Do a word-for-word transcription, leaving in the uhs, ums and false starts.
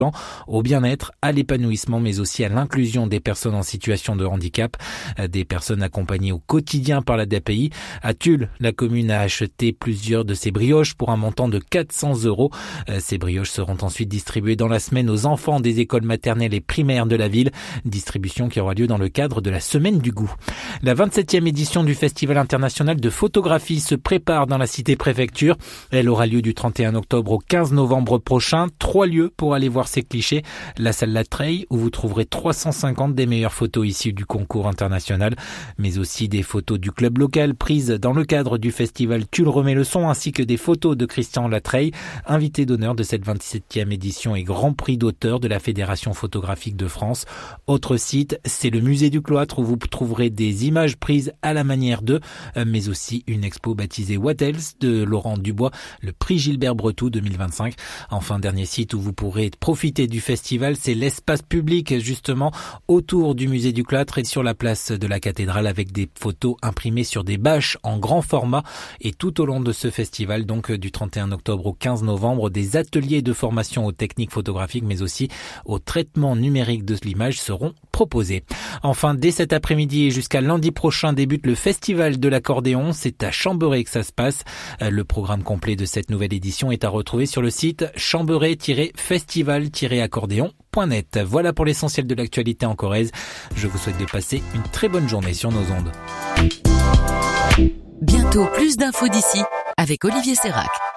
au bien-être, à l'épanouissement, mais aussi à l'inclusion des personnes en situation de handicap, des personnes accompagnées au quotidien par la D A P I. À Tulle, la commune a acheté plusieurs de ces brioches pour un montant de quatre cents euros. Ces brioches seront ensuite distribuées dans la semaine aux enfants des écoles maternelles et primaires de la ville, distribution qui aura lieu dans le cadre de la Semaine du goût. La vingt-septième édition du Festival international de photographie se prépare dans la cité préfecture. Elle aura lieu du trente et un octobre au quinze novembre prochain. Trois lieux pour aller voir ces clichés. La salle Latreille, où vous trouverez trois cent cinquante des meilleures photos issues du concours international, mais aussi des photos du club local prises dans le cadre du festival Tulle remet le son, ainsi que des photos de Christian Latreille, invité d'honneur de cette vingt-septième édition et grand prix d'auteur de la Fédération photographique de France. Autre site, c'est le musée du Cloître, où vous trouverez des images prises à la manière d'eux, mais aussi une expo baptisée What Else de Laurent Dubois, le prix Gilbert Bretou deux mille vingt-cinq. Enfin, dernier site où vous pourrez profiter du festival, c'est l'espace public justement autour du musée du Cloître et sur la place de la cathédrale, avec des photos imprimées sur des bâches en grand format. Et tout au long de ce festival, donc du trente et un octobre au quinze novembre, des ateliers de formation aux techniques photographiques mais aussi au traitement numérique de l'image seront proposés. Enfin, dès cet après-midi et jusqu'à lundi prochain débute le festival de l'accordéon. C'est à Chamberet que ça se passe. Le programme complet de cette nouvelle édition est à retrouver sur le site chamberet tiret festival tiret accordéon point net. Voilà pour l'essentiel de l'actualité en Corrèze. Je vous souhaite de passer une très bonne journée sur nos ondes. Bientôt plus d'infos d'ici avec Olivier Sérac.